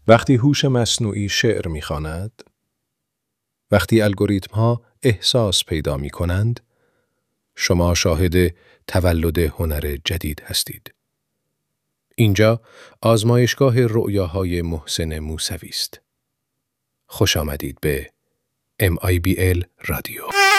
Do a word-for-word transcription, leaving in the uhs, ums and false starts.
وقتی هوش مصنوعی شعر می‌خواند، وقتی الگوریتم‌ها احساس پیدا می‌کنند، شما شاهد تولد هنر جدید هستید. اینجا آزمایشگاه رؤیاهای محسن موسوی است. خوش آمدید به ام آی بی ال رادیو.